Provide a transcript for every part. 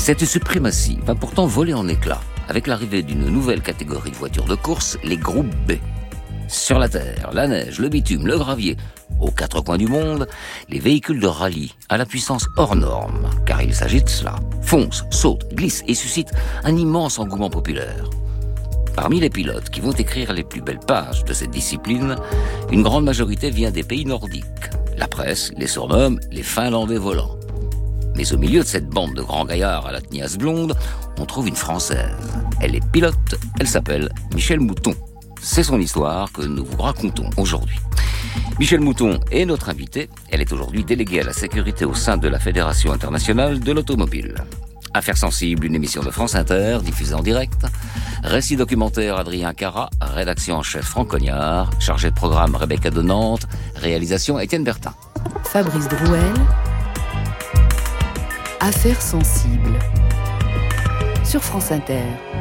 Cette suprématie va pourtant voler en éclats avec l'arrivée d'une nouvelle catégorie de voitures de course, les groupes B. Sur la terre, la neige, le bitume, le gravier, aux quatre coins du monde, les véhicules de rallye à la puissance hors norme, car il s'agit de cela, foncent, sautent, glissent et suscitent un immense engouement populaire. Parmi les pilotes qui vont écrire les plus belles pages de cette discipline, une grande majorité vient des pays nordiques. La presse les surnomme les Finlandais volants. Mais au milieu de cette bande de grands gaillards à la teniasse blonde, on trouve une Française. Elle est pilote, elle s'appelle Michèle Mouton. C'est son histoire que nous vous racontons aujourd'hui. Michèle Mouton est notre invitée. Elle est aujourd'hui déléguée à la sécurité au sein de la Fédération internationale de l'automobile. Affaires sensibles, une émission de France Inter, diffusée en direct. Récit documentaire Adrien Cara, rédaction en chef Franck Cognard, chargé de programme Rebecca de Nantes, réalisation Étienne Bertin. Fabrice Drouel. Affaires sensibles sur France Inter.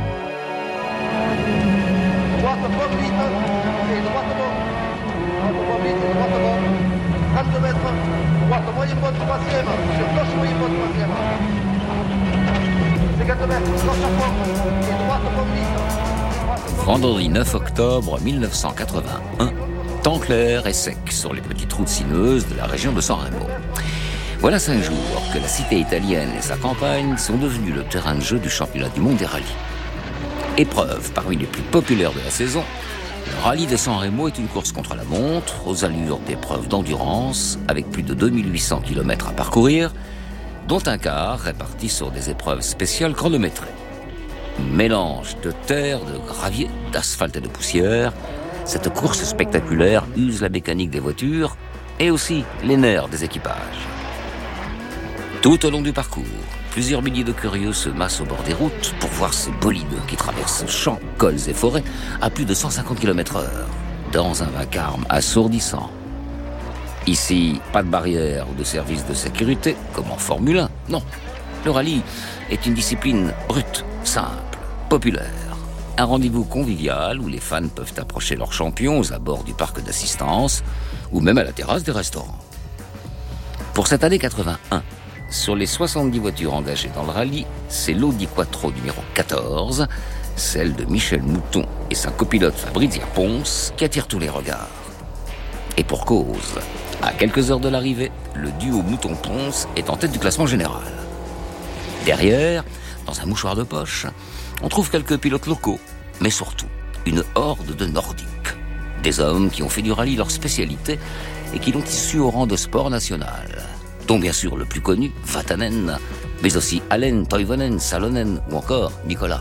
Droite pomme vite, et droite pomme. Droite pomme vite, et droite pomme. 32 mètres, droite moyenne bonne troisième, sur gauche moyenne bonne troisième. 50 mètres, gauche à pomme, et droite pomme vite. Vendredi 9 octobre 1981, temps clair et sec sur les petites routes sinueuses de la région de San Remo. Voilà 5 jours que la cité italienne et sa campagne sont devenus le terrain de jeu du championnat du monde des rallyes. Épreuve parmi les plus populaires de la saison, le rallye de San Remo est une course contre la montre, aux allures d'épreuves d'endurance, avec plus de 2800 km à parcourir, dont un quart réparti sur des épreuves spéciales chronométrées. Mélange de terre, de gravier, d'asphalte et de poussière, cette course spectaculaire use la mécanique des voitures et aussi les nerfs des équipages. Tout au long du parcours, plusieurs milliers de curieux se massent au bord des routes pour voir ces bolides qui traversent champs, cols et forêts à plus de 150 km/h, dans un vacarme assourdissant. Ici, pas de barrière ou de service de sécurité, comme en Formule 1, non. Le rallye est une discipline brute, simple, populaire. Un rendez-vous convivial où les fans peuvent approcher leurs champions aux abords du parc d'assistance ou même à la terrasse des restaurants. Pour cette année 81, sur les 70 voitures engagées dans le rallye, c'est l'Audi Quattro numéro 14, celle de Michèle Mouton et sa copilote Fabrizia Pons, qui attire tous les regards. Et pour cause, à quelques heures de l'arrivée, le duo Mouton-Pons est en tête du classement général. Derrière, dans un mouchoir de poche, on trouve quelques pilotes locaux, mais surtout une horde de Nordiques. Des hommes qui ont fait du rallye leur spécialité et qui l'ont issu au rang de sport national, dont bien sûr le plus connu, Vatanen, mais aussi Allen, Toivonen, Salonen ou encore Nicolas.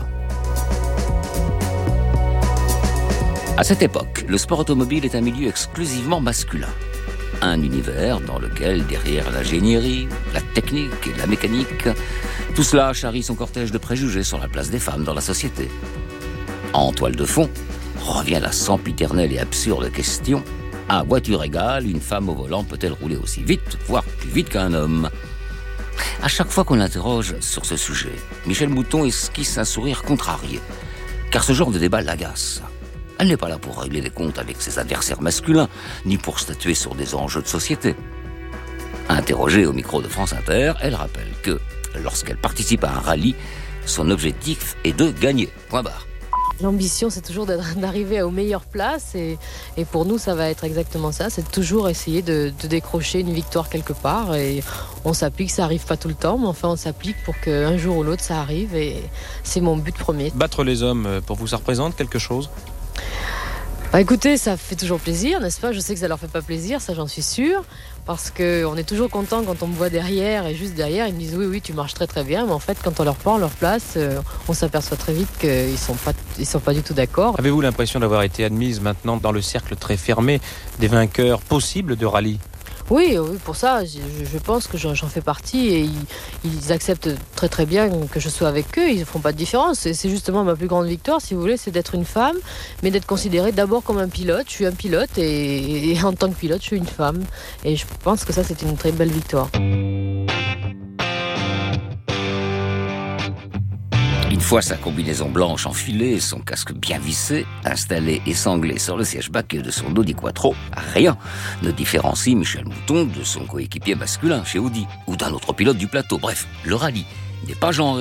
À cette époque, le sport automobile est un milieu exclusivement masculin. Un univers dans lequel, derrière l'ingénierie, la technique et la mécanique, tout cela charrie son cortège de préjugés sur la place des femmes dans la société. En toile de fond, revient la sempiternelle et absurde question: à voiture égale, une femme au volant peut-elle rouler aussi vite, voire plus vite qu'un homme? À chaque fois qu'on l'interroge sur ce sujet, Michèle Mouton esquisse un sourire contrarié, car ce genre de débat l'agace. Elle n'est pas là pour régler des comptes avec ses adversaires masculins, ni pour statuer sur des enjeux de société. Interrogée au micro de France Inter, elle rappelle que, lorsqu'elle participe à un rallye, son objectif est de gagner. Point barre. L'ambition, c'est toujours d'arriver aux meilleures places et pour nous, ça va être exactement ça. C'est toujours essayer de décrocher une victoire quelque part et on s'applique, ça arrive pas tout le temps, mais enfin on s'applique pour qu'un jour ou l'autre ça arrive et c'est mon but premier. Battre les hommes, pour vous, ça représente quelque chose ? Bah écoutez, ça fait toujours plaisir, n'est-ce pas ? Je sais que ça leur fait pas plaisir, ça j'en suis sûre, parce qu'on est toujours content quand on me voit derrière et juste derrière, ils me disent oui, tu marches très très bien, mais en fait quand on leur prend leur place, on s'aperçoit très vite qu'ils sont pas du tout d'accord. Avez-vous l'impression d'avoir été admise maintenant dans le cercle très fermé des vainqueurs possibles de rallye ? Oui, pour ça, je pense que j'en fais partie et ils acceptent très très bien que je sois avec eux, ils ne font pas de différence. Et c'est justement ma plus grande victoire, si vous voulez, c'est d'être une femme, mais d'être considérée d'abord comme un pilote. Je suis un pilote et en tant que pilote, je suis une femme. Et je pense que ça, c'est une très belle victoire. Une fois sa combinaison blanche enfilée, son casque bien vissé, installé et sanglé sur le siège baquet de son Audi Quattro, rien ne différencie Michèle Mouton de son coéquipier masculin chez Audi ou d'un autre pilote du plateau. Bref, le rallye n'est pas genré